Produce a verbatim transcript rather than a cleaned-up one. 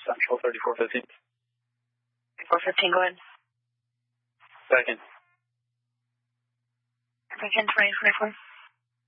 Central, thirty-four fifteen. thirty-four fifteen, go ahead. Second. Second, twenty twenty-four.